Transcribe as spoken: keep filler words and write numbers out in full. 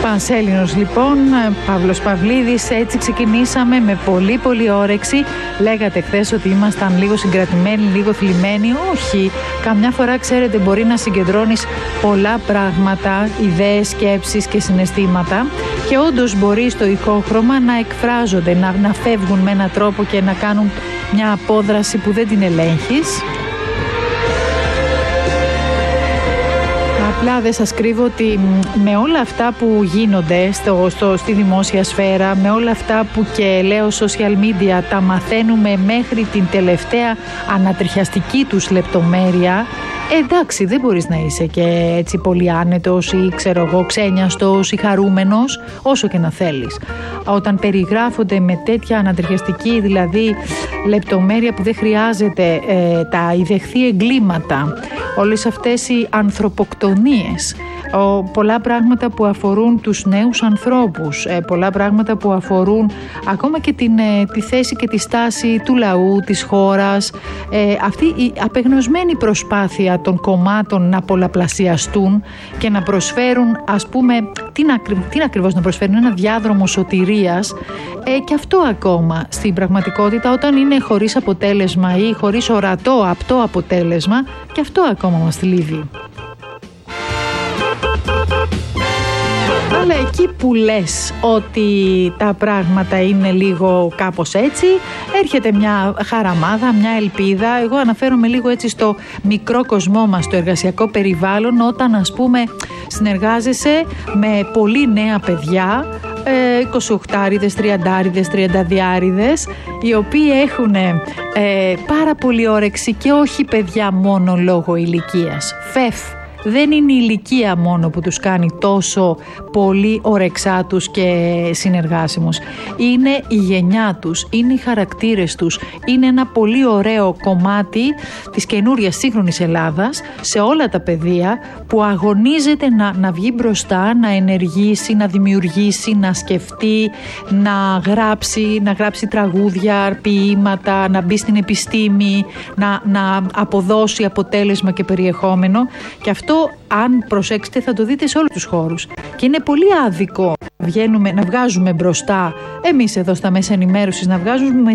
Πανσέλινος λοιπόν, Παύλος Παυλίδης. Έτσι ξεκινήσαμε με πολύ πολύ όρεξη. Λέγατε χθες ότι ήμασταν λίγο συγκρατημένοι, λίγο θλιμμένοι. Όχι, καμιά φορά ξέρετε μπορεί να συγκεντρώνεις πολλά πράγματα, ιδέες, σκέψεις και συναισθήματα και όντως μπορεί στο ηχόχρωμα να εκφράζονται, να, να φεύγουν με έναν τρόπο και να κάνουν μια απόδραση που δεν την ελέγχεις. Απλά δεν σας κρύβω ότι με όλα αυτά που γίνονται στο, στο, στη δημόσια σφαίρα, με όλα αυτά που και λέω social media τα μαθαίνουμε μέχρι την τελευταία ανατριχιαστική τους λεπτομέρεια, εντάξει δεν μπορείς να είσαι και έτσι πολύ άνετος ή ξέρω εγώ ξένιαστος ή χαρούμενος όσο και να θέλεις. Όταν περιγράφονται με τέτοια ανατριχιαστική δηλαδή λεπτομέρεια που δεν χρειάζεται ε, τα ιδεχθή εγκλήματα, όλες αυτές οι ανθρωποκτονίες, ο, πολλά πράγματα που αφορούν τους νέους ανθρώπους, ε, πολλά πράγματα που αφορούν ακόμα και την, ε, τη θέση και τη στάση του λαού, της χώρας, ε, αυτή η απεγνωσμένη προσπάθεια των κομμάτων να πολλαπλασιαστούν και να προσφέρουν, ας πούμε, τι να, τι ακριβώς να προσφέρουν, ένα διάδρομο σωτηρίας, ε, και αυτό ακόμα στην πραγματικότητα όταν είναι χωρίς αποτέλεσμα ή χωρίς ορατό, απτό αποτέλεσμα, και αυτό ακόμα μας θλίβει. Αλλά εκεί που λες ότι τα πράγματα είναι λίγο κάπως έτσι, έρχεται μια χαραμάδα, μια ελπίδα. Εγώ αναφέρομαι λίγο έτσι στο μικρό κοσμό μας, στο εργασιακό περιβάλλον, όταν ας πούμε συνεργάζεσαι με πολύ νέα παιδιά, εικοσιοκτάριδες, τριαντάριδες, τριανταδιάριδες, οι οποίοι έχουν ε, πάρα πολύ όρεξη και όχι παιδιά μόνο λόγω ηλικίας. Φεφ. Δεν είναι η ηλικία μόνο που τους κάνει τόσο πολύ ορεξά τους και συνεργάσιμους. Είναι η γενιά τους, είναι οι χαρακτήρες τους. Είναι ένα πολύ ωραίο κομμάτι της καινούριας σύγχρονης Ελλάδας σε όλα τα πεδία που αγωνίζεται να, να βγει μπροστά, να ενεργήσει, να δημιουργήσει, να σκεφτεί, να γράψει, να γράψει τραγούδια, ποίηματα, να μπει στην επιστήμη, να, να αποδώσει αποτέλεσμα και περιεχόμενο. Και αυτό, αν προσέξετε, θα το δείτε σε όλους τους χώρους. Και είναι πολύ άδικο να, βγαίνουμε, να βγάζουμε μπροστά, εμείς εδώ στα μέσα ενημέρωσης, να βγάζουμε